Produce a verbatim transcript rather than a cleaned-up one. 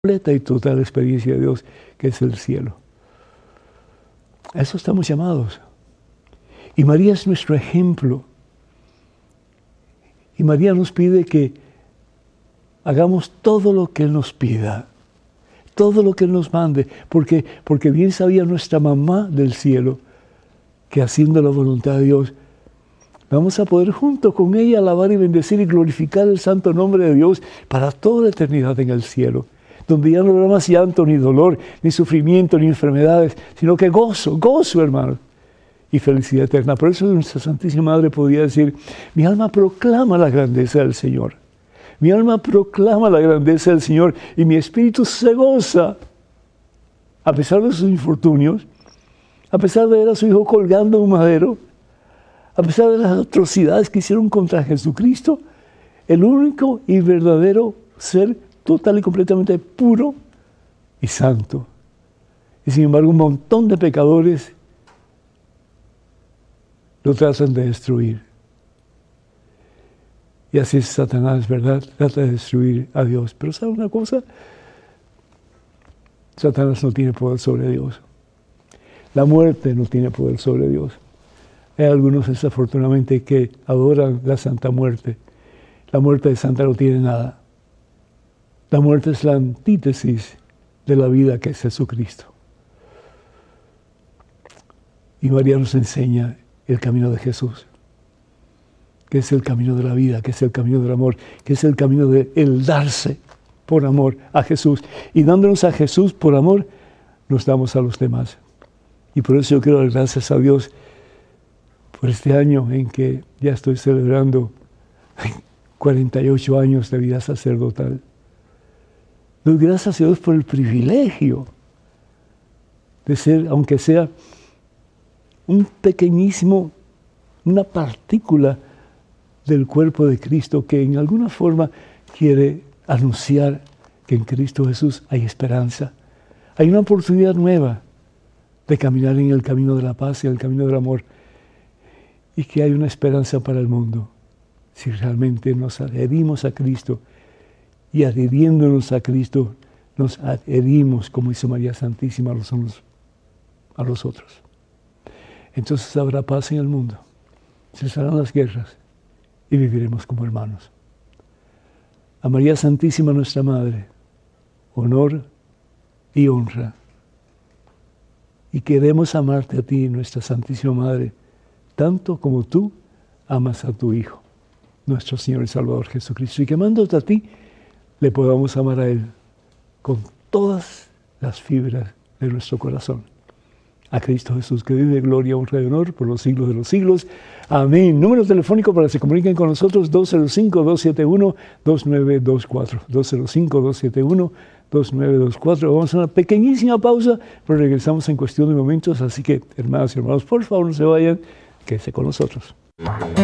completa y total experiencia de Dios, que es el cielo. A eso estamos llamados. Y María es nuestro ejemplo. Y María nos pide que hagamos todo lo que Él nos pida, todo lo que Él nos mande, porque, porque bien sabía nuestra mamá del cielo que haciendo la voluntad de Dios, vamos a poder junto con ella alabar y bendecir y glorificar el santo nombre de Dios para toda la eternidad en el cielo, donde ya no habrá más llanto, ni dolor, ni sufrimiento, ni enfermedades, sino que gozo, gozo, hermano, y felicidad eterna. Por eso nuestra Santísima Madre podía decir, mi alma proclama la grandeza del Señor. Mi alma proclama la grandeza del Señor y mi espíritu se goza, a pesar de sus infortunios, a pesar de ver a su hijo colgando en un madero, a pesar de las atrocidades que hicieron contra Jesucristo, el único y verdadero ser total y completamente puro y santo. Y sin embargo, un montón de pecadores lo tratan de destruir. Y así es Satanás, ¿verdad? Trata de destruir a Dios. Pero ¿sabe una cosa? Satanás no tiene poder sobre Dios. La muerte no tiene poder sobre Dios. Hay algunos, desafortunadamente, que adoran la Santa Muerte. La muerte de Santa no tiene nada. La muerte es la antítesis de la vida que es Jesucristo. Y María nos enseña el camino de Jesús, que es el camino de la vida, que es el camino del amor, que es el camino de el darse por amor a Jesús. Y dándonos a Jesús por amor, nos damos a los demás. Y por eso yo quiero dar gracias a Dios por este año en que ya estoy celebrando cuarenta y ocho años de vida sacerdotal. Doy gracias a Dios por el privilegio de ser, aunque sea un pequeñísimo, una partícula del cuerpo de Cristo que en alguna forma quiere anunciar que en Cristo Jesús hay esperanza. Hay una oportunidad nueva de caminar en el camino de la paz y en el camino del amor, y que hay una esperanza para el mundo si realmente nos adherimos a Cristo, y adhiriéndonos a Cristo nos adherimos, como hizo María Santísima, los unos a los otros. Entonces habrá paz en el mundo, cesarán las guerras y viviremos como hermanos. A María Santísima, nuestra Madre, honor y honra. Y queremos amarte a ti, nuestra Santísima Madre, tanto como tú amas a tu Hijo, nuestro Señor y Salvador Jesucristo. Y que amándote a ti, le podamos amar a Él con todas las fibras de nuestro corazón. A Cristo Jesús, que vive gloria, honra y honor por los siglos de los siglos. Amén. Número telefónico para que se comuniquen con nosotros, dos cero cinco, dos siete uno, dos nueve dos cuatro. dos cero cinco, dos siete uno, dos nueve dos cuatro. Vamos a una pequeñísima pausa, pero regresamos en cuestión de momentos. Así que, hermanas y hermanos, por favor no se vayan, quédense con nosotros.